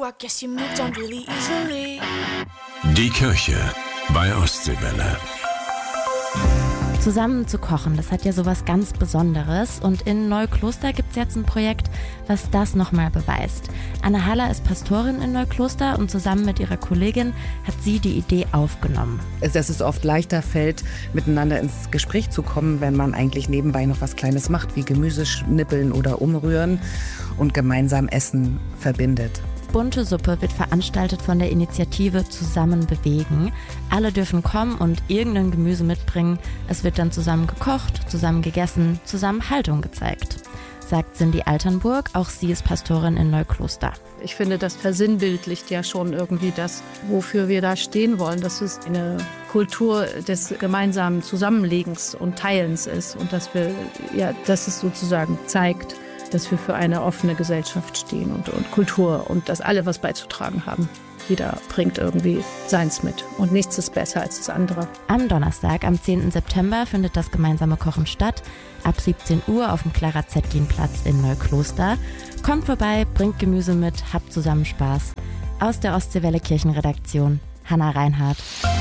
Die Kirche bei Ostseewelle. Zusammen zu kochen, das hat ja sowas ganz Besonderes. Und in Neukloster gibt es jetzt ein Projekt, was das nochmal beweist. Anne Haller ist Pastorin in Neukloster und zusammen mit ihrer Kollegin hat sie die Idee aufgenommen. Dass es oft leichter fällt, miteinander ins Gespräch zu kommen, wenn man eigentlich nebenbei noch was Kleines macht, wie Gemüse schnippeln oder umrühren und gemeinsam Essen verbindet. Bunte Suppe wird veranstaltet von der Initiative Zusammen bewegen. Alle dürfen kommen und irgendein Gemüse mitbringen. Es wird dann zusammen gekocht, zusammen gegessen, zusammen Haltung gezeigt, sagt Cindy Alternburg. Auch sie ist Pastorin in Neukloster. Ich finde, das versinnbildlicht ja schon irgendwie das, wofür wir da stehen wollen. Dass es eine Kultur des gemeinsamen Zusammenlegens und Teilens ist und dass es sozusagen zeigt, dass wir für eine offene Gesellschaft stehen und Kultur und dass alle was beizutragen haben. Jeder bringt irgendwie seins mit und nichts ist besser als das andere. Am Donnerstag, am 10. September, findet das gemeinsame Kochen statt. Ab 17 Uhr auf dem Clara-Zetkin-Platz in Neukloster. Kommt vorbei, bringt Gemüse mit, habt zusammen Spaß. Aus der Ostseewelle Kirchenredaktion, Hannah Reinhardt.